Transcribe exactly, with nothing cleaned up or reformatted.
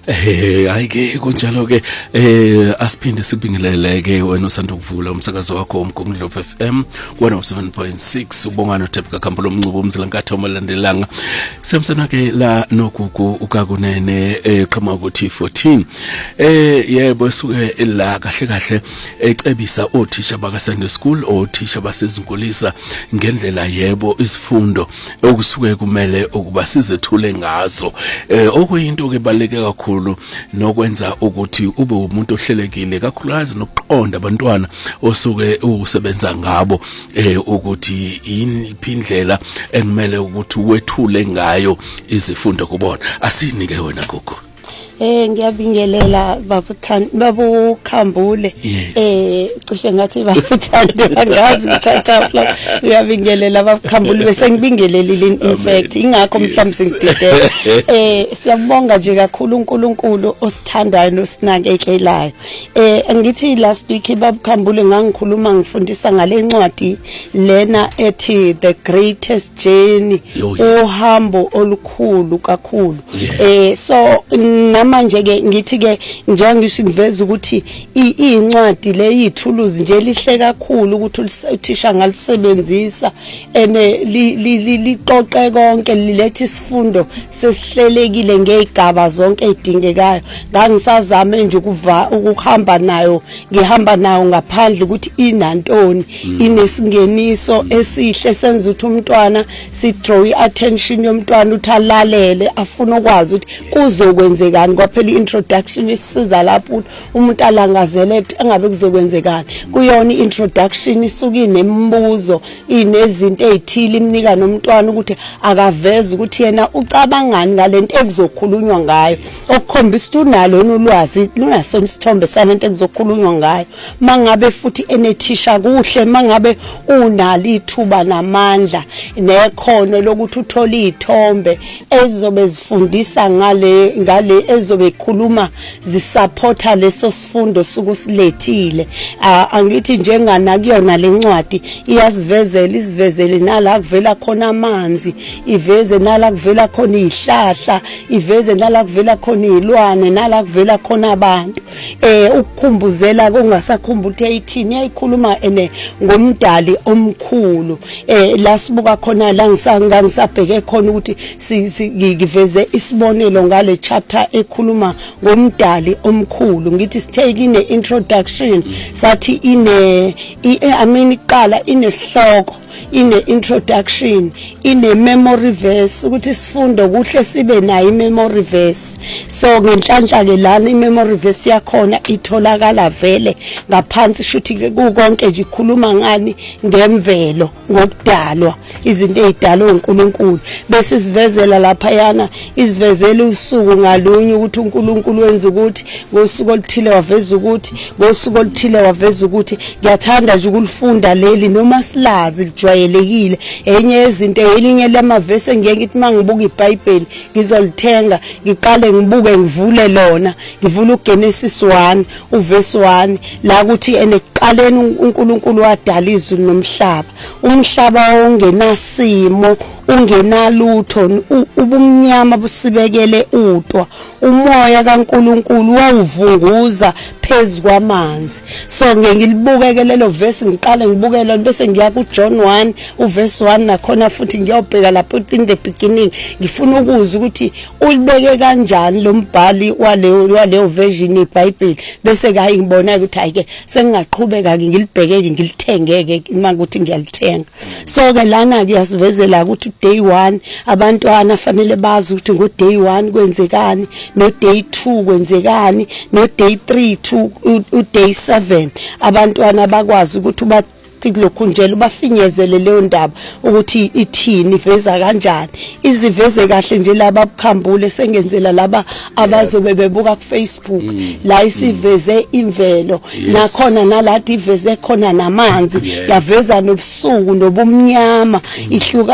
Eh ayike kunjalo ke eh asiphinde sibingeleleke wena usanda ukuvula umsakazo wakho uMgungundlo F M one oh seven point six ubonga noThepha Khambulo umncubo umzilangatha omalandelanga semsana ke la nogugu ukakunene eqhama ukuthi fourteen eh yebo suke la kahle kahle ecebisa othisha baka Sunday School othisha basezinkulisa ngendlela yebo isifundo okusuke kumele ukuba sizethule ngazo eh okuyinto ke baleke kakhulu nokwenza ukuthi ube umuntu ohlelekile kakhulukazi nokuqonda abantwana osuke usebenza ngabo eh ukuthi indlela ekumele ukuthi wethule ngayo izifundo kubona asinike wena gogo. Eh ngiyabingelela babuthanda babukhambule eh cishe ngathi babuthanda bangazi ngithatha la ngiyabingelela babukhambule bese ngibingelelile in fact ingakho mhlawumbe singidide eh siyabonga nje kakhulu uNkulunkulu osithandayo nosinakekelayo eh ngithi last week babukhambule ngangikhuluma ngifundisa ngale ncwadi lena ethi The Greatest Journey uhambo olukhulu kakhulu eh so manje ke ngithi ke njengisho ngiveza ukuthi incwadi le yithuluzi nje lihle kakhulu ukuthi uthisha ngalisebenzisa ene liqoqe konke lilethe isifundo sesihlelekile ngezigaba zonke ezidingekayo ngangisazame nje ukuva ukuhamba nayo ngihamba nayo ngaphandle ukuthi inantoni inesingeniso esihle senza ukuthi umntwana si draw attention yomntwana uthalalele afuna ukwazi ukuthi kuzokwenzekani kwaphela introduction isiza lapho umuntu alangazele angabe kuzokwenzekani kuyona introduction isuka inembuzo inezinto ezithile imnika nomntwana ukuthi akaveze ukuthi yena ucabangani ngalento ekuzokhulunywa ngayo okukhombisa ukuthi unalo nolwazi lunasona isithombe salento ekuzokhulunywa ngayo mangabe futhi enethisha kuhle mangabe unalo ithuba namandla nekhono lokuthi uthole izithombe ezizobe zifundisa ngale ngale ezobe khuluma zisupporta leso sifundo sukusilethile angithi njengana kuyona lencwadi iyasivezela isivezele nala kuvela khona amanzi iveze nala kuvela khona izihlahla iveze nala kuvela khona izilwane nala kuvela khona abantu eh ukukhumbuzela kungasakhumbula ukuthi ayithini yayikhuluma ene ngomdali omkhulu eh la sibuka khona la ngisanga ngisabheke khona ukuthi ngiveze isibonelo ngale chapter ekhuluma ngomdali omkhulu ngithi sitake ine introduction sathi ine I mean iqala inesihloko ine introduction ine memory verse ukuthi sifundo kuhle sibe nayo memory verse so ngenhlanhla ke lana imemory verse yakhona itholakala vele ngaphansi shuthi kukonke nje ikhuluma ngani ngemvelo ngokudalwa izinto ezidalwa uNkulunkulu bese sivezela lapha yana isivezela usuku ngalunye ukuthi uNkulunkulu wenza ukuthi ngosuku oluthile waveza ukuthi ngosuku oluthile waveza ukuthi ngiyathanda nje ukulifunda leli noma silazi lijwayelekile enye yezinto elinye lamavesi ngeke ngithi mangibuka iBhayibheli ngizolithenga ngiqale ngibuke ngivule lona ngivula uGenesis one uverse one la ukuthi enekuqaleni uNkulunkulu wadala izulu nomhlaba umhlaba ongenasimo ungenalutho ubumnyama busibekele utwa umoya kaNkulunkulu wawuvunguza phezulu kwamanzi so ngengilibukeke lelo verse ngiqale ngibukela bese ngiya ku John one uverse one nakhona futhi ngiyobheka lapho in the beginning ngifuna ukuzwa ukuthi ulibeke kanjani lo mbhali waleyo waleyo version yeBhayibheli bese ke ngibona ukuthi hayike sengingaqhubeka ke ngilibhekeke ngilithengeke manje ukuthi ngiyalithenga so ke lana kuyasivezela ukuthi day one abantwana fanele bazi ukuthi ngo day one kwenzekani no day two kwenzekani no day three to u day seven abantwana bakwazi ukuthi uba lokhu nje ubafinyezele leyo ndaba ukuthi ithini iveza kanjani iziveze kahle nje laba bukhambule sengenzela laba abazobe bebuka ku Facebook la isiveze imvelo nakhona nalathi iveze khona namanzi yaveza nobusuku nobumnyama ihluka